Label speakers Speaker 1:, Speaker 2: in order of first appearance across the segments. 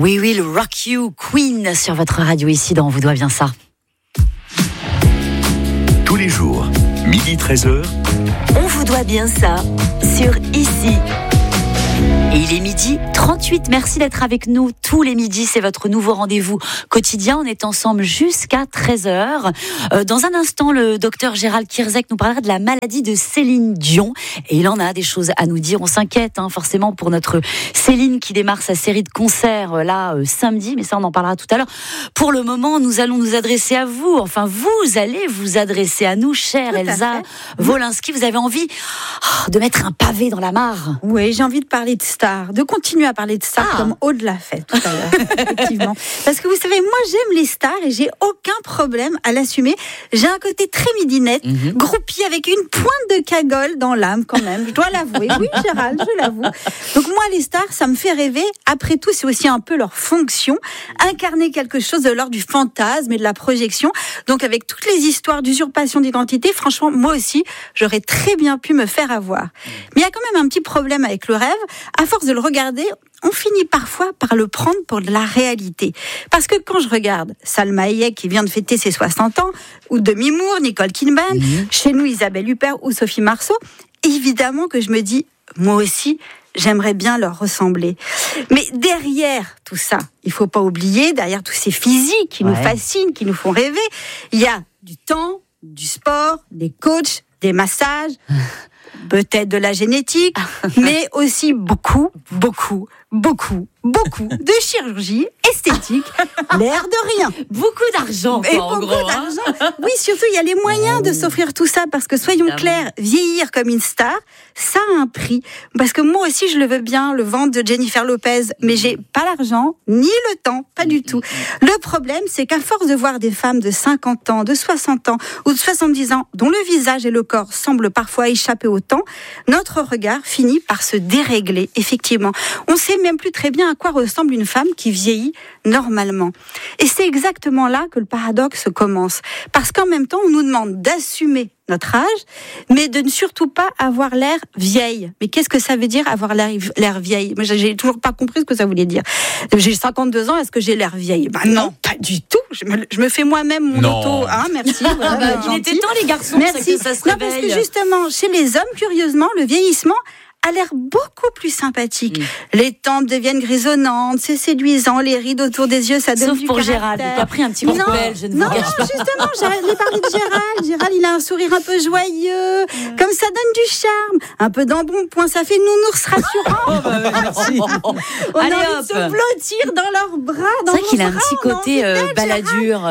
Speaker 1: We Will Rock You, Queen, sur votre radio ici dans On vous doit bien ça.
Speaker 2: Tous les jours, 12h-13h.
Speaker 1: On vous doit bien ça, sur Ici. Et il est 12h38, merci d'être avec nous tous les midis, c'est votre nouveau rendez-vous quotidien, on est ensemble jusqu'à 13h. Dans un instant, le docteur Gérald Kierzek nous parlera de la maladie de Céline Dion, et il en a des choses à nous dire, on s'inquiète forcément pour notre Céline qui démarre sa série de concerts samedi, mais ça on en parlera tout à l'heure. Pour le moment, nous allons nous adresser à vous, enfin vous allez vous adresser à nous, chère Elsa Wolinski, vous avez envie de mettre un pavé dans la mare.
Speaker 3: Oui, j'ai envie de parler de stars, de continuer à parler de stars comme Aude l'a fait tout à l'heure, effectivement. Parce que vous savez, moi j'aime les stars et j'ai aucun problème à l'assumer. J'ai un côté très midinette, groupie avec une pointe de cagole dans l'âme quand même, je dois l'avouer. Oui Gérald, je l'avoue. Donc moi les stars, ça me fait rêver. Après tout, c'est aussi un peu leur fonction, incarner quelque chose de l'ordre du fantasme et de la projection. Donc avec toutes les histoires d'usurpation d'identité, franchement, moi aussi, j'aurais très bien pu me faire avoir. Mais il y a quand même un petit problème avec le rêve. À force de le regarder, on finit parfois par le prendre pour de la réalité. Parce que quand je regarde Salma Hayek qui vient de fêter ses 60 ans, ou Demi Moore, Nicole Kidman, chez nous Isabelle Huppert ou Sophie Marceau, évidemment que je me dis, moi aussi, j'aimerais bien leur ressembler. Mais derrière tout ça, il ne faut pas oublier, derrière tous ces physiques qui nous fascinent, qui nous font rêver, il y a du temps, du sport, des coachs, des massages, peut-être de la génétique, mais aussi beaucoup de chirurgie esthétique, l'air de rien.
Speaker 1: Beaucoup d'argent,
Speaker 3: et
Speaker 1: en
Speaker 3: beaucoup
Speaker 1: gros.
Speaker 3: d'argent. Oui, surtout, il y a les moyens de s'offrir tout ça, parce que soyons clairs, vieillir comme une star, ça a un prix. Parce que moi aussi, je le veux bien, le ventre de Jennifer Lopez, mais j'ai pas l'argent, ni le temps, pas du tout. Le problème, c'est qu'à force de voir des femmes de 50 ans, de 60 ans ou de 70 ans, dont le visage et le corps semblent parfois échapper au temps, notre regard finit par se dérégler, effectivement. On sait même plus très bien à quoi ressemble une femme qui vieillit normalement. Et c'est exactement là que le paradoxe commence. Parce qu'en même temps, on nous demande d'assumer notre âge, mais de ne surtout pas avoir l'air vieille. Mais qu'est-ce que ça veut dire avoir l'air vieille ? Moi, j'ai toujours pas compris ce que ça voulait dire. J'ai 52 ans, est-ce que j'ai l'air vieille ? Non, pas du tout. Je me fais moi-même mon auto. Merci. Voilà,
Speaker 1: il était temps, les garçons,
Speaker 3: merci.
Speaker 1: Que ça se
Speaker 3: réveille.
Speaker 1: Non,
Speaker 3: parce que justement, chez les hommes, curieusement, le vieillissement a l'air beaucoup plus sympathique. Les tempes deviennent grisonnantes, c'est séduisant, les rides autour des yeux, ça donne du caractère. Sauf pour Gérald, il n'a
Speaker 1: pas pris un petit coup de pelle, je ne vous cache pas.
Speaker 3: Justement, j'allais parler de Gérald. Gérald, il a un sourire un peu joyeux, comme ça donne du charme. Un peu d'embonpoint, ça fait nounours rassurant.
Speaker 4: Merci.
Speaker 3: On a envie de se blottir dans leurs bras.
Speaker 1: C'est vrai qu'il a un petit côté baladure,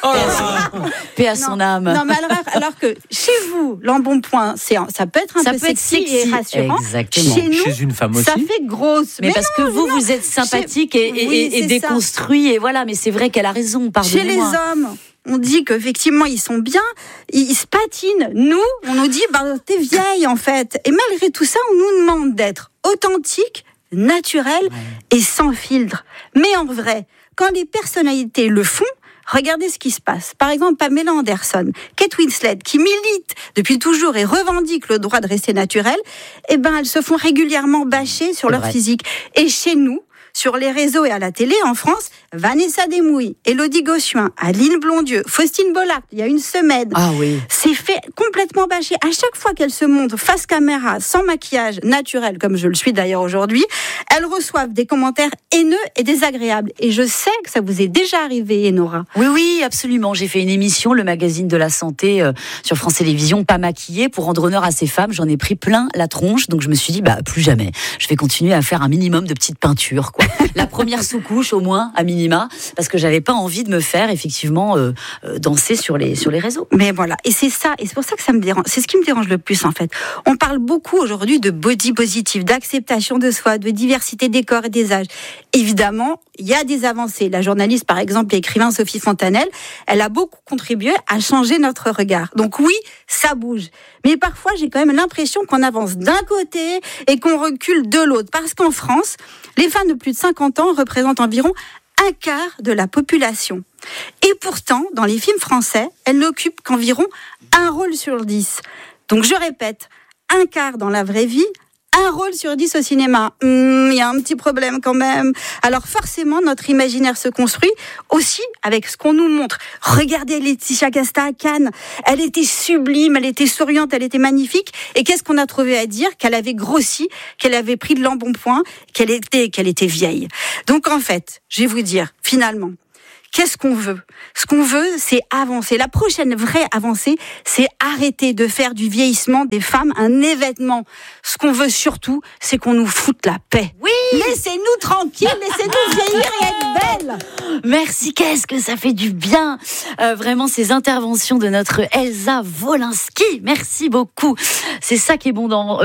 Speaker 1: paix à son âme.
Speaker 3: Non, mais alors que chez vous, l'embonpoint, ça peut être un peu sexy et rassurant.
Speaker 1: Exactement.
Speaker 3: Chez nous,
Speaker 4: chez une femme aussi.
Speaker 3: ça fait grosse.
Speaker 1: Mais parce que vous êtes sympathique et déconstruit, et voilà, mais c'est vrai qu'elle a raison, pardonnez-moi.
Speaker 3: Chez les hommes, on dit qu'effectivement, ils sont bien, ils se patinent. Nous, on nous dit, t'es vieille, en fait. Et malgré tout ça, on nous demande d'être authentique, naturel et sans filtre. Mais en vrai, quand les personnalités le font, regardez ce qui se passe. Par exemple, Pamela Anderson, Kate Winslet, qui milite depuis toujours et revendique le droit de rester naturelle, elles se font régulièrement bâcher sur leur physique. Et chez nous, sur les réseaux et à la télé en France, Vanessa Demouy, Élodie Gossuin, Aline Blondieu, Faustine Bollard, il y a une semaine, c'est fait complètement bâcher. À chaque fois qu'elles se montrent face caméra, sans maquillage naturel, comme je le suis d'ailleurs aujourd'hui, elles reçoivent des commentaires haineux et désagréables. Et je sais que ça vous est déjà arrivé, Enora.
Speaker 1: Oui, absolument. J'ai fait une émission, le magazine de la santé, sur France Télévisions, pas maquillée, pour rendre honneur à ces femmes. J'en ai pris plein la tronche, donc je me suis dit, plus jamais. Je vais continuer à faire un minimum de petites peintures, quoi. La première sous-couche, au moins, à minima, parce que j'avais pas envie de me faire, effectivement, danser sur les réseaux.
Speaker 3: Mais voilà. Et c'est ça. Et c'est pour ça que ça me dérange. C'est ce qui me dérange le plus, en fait. On parle beaucoup aujourd'hui de body positive, d'acceptation de soi, de diversité des corps et des âges. Évidemment, il y a des avancées. La journaliste, par exemple, l'écrivain Sophie Fontanelle, elle a beaucoup contribué à changer notre regard. Donc oui, ça bouge. Mais parfois, j'ai quand même l'impression qu'on avance d'un côté et qu'on recule de l'autre. Parce qu'en France, les femmes de plus de 50 ans représentent environ un quart de la population. Et pourtant, dans les films français, elles n'occupent qu'environ un rôle sur 10. Donc je répète, un quart dans la vraie vie, un rôle sur 10 au cinéma. Il y a un petit problème quand même. Alors forcément, notre imaginaire se construit aussi avec ce qu'on nous montre. Regardez Laetitia Casta à Cannes. Elle était sublime, elle était souriante, elle était magnifique. Et qu'est-ce qu'on a trouvé à dire? Qu'elle avait grossi, qu'elle avait pris de l'embonpoint, qu'elle était vieille. Donc en fait, je vais vous dire, finalement, qu'est-ce qu'on veut? Ce qu'on veut, c'est avancer. La prochaine vraie avancée, c'est arrêter de faire du vieillissement des femmes un événement. Ce qu'on veut surtout, c'est qu'on nous foute la paix.
Speaker 1: Oui!
Speaker 3: Laissez-nous tranquilles, laissez-nous vieillir et être belles.
Speaker 1: Merci, qu'est-ce que ça fait du bien. Vraiment, ces interventions de notre Elsa Wolinski. Merci beaucoup. C'est ça qui est bon dans